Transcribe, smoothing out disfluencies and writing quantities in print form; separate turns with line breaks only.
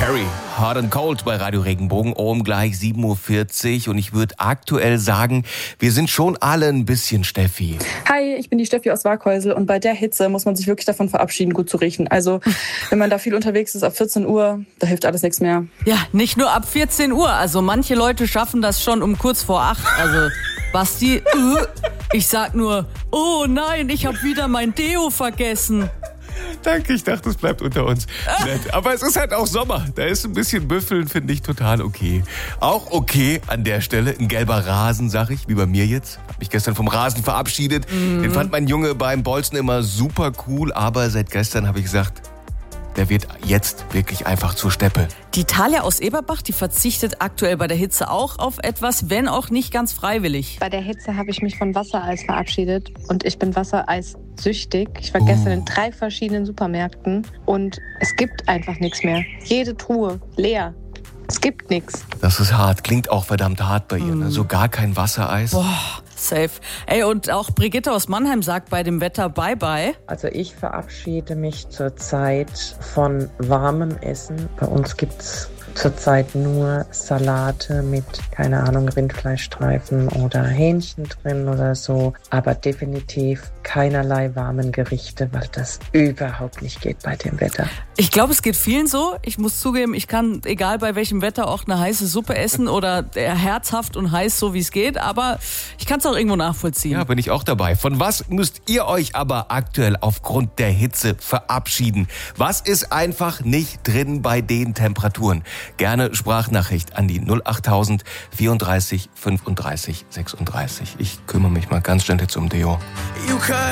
Perry, Hot and Cold bei Radio Regenbogen, gleich 7.40 Uhr. Und ich würde aktuell sagen, wir sind schon alle ein bisschen Steffi.
Hi, ich bin die Steffi aus Waghäusel und bei der Hitze muss man sich wirklich davon verabschieden, gut zu riechen. Also, wenn man da viel unterwegs ist, ab 14 Uhr, da hilft alles nichts mehr.
Ja, nicht nur ab 14 Uhr. Also, manche Leute schaffen das schon um kurz vor 8. Also, Basti, ich sag nur, oh nein, ich habe wieder mein Deo vergessen.
Danke, ich dachte, es bleibt unter uns. Nett. Aber es ist halt auch Sommer. Da ist ein bisschen Büffeln, finde ich total okay. Auch okay an der Stelle ein gelber Rasen, sag ich, wie bei mir jetzt. Hab mich gestern vom Rasen verabschiedet. Den fand mein Junge beim Bolzen immer super cool. Aber seit gestern habe ich gesagt, der wird jetzt wirklich einfach zur Steppe.
Die Talia aus Eberbach, die verzichtet aktuell bei der Hitze auch auf etwas, wenn auch nicht ganz freiwillig.
Bei der Hitze habe ich mich von Wassereis verabschiedet und ich bin Wassereis süchtig. Ich war gestern in 3 verschiedenen Supermärkten und es gibt einfach nichts mehr. Jede Truhe leer. Es gibt nichts.
Das ist hart, klingt auch verdammt hart bei ihr. Ne? So gar kein Wassereis.
Boah, safe. Ey, und auch Brigitte aus Mannheim sagt bei dem Wetter Bye-bye.
Also ich verabschiede mich zurzeit von warmem Essen. Bei uns gibt's zurzeit nur Salate mit, keine Ahnung, Rindfleischstreifen oder Hähnchen drin oder so. Aber definitiv keinerlei warmen Gerichte, weil das überhaupt nicht geht bei dem Wetter.
Ich glaube, es geht vielen so. Ich muss zugeben, ich kann, egal bei welchem Wetter, auch eine heiße Suppe essen oder herzhaft und heiß, so wie es geht. Aber ich kann es auch irgendwo nachvollziehen.
Ja, bin ich auch dabei. Von was müsst ihr euch aber aktuell aufgrund der Hitze verabschieden? Was ist einfach nicht drin bei den Temperaturen? Gerne Sprachnachricht an die 08000 34 35 36. Ich kümmere mich mal ganz schnell jetzt um Deo.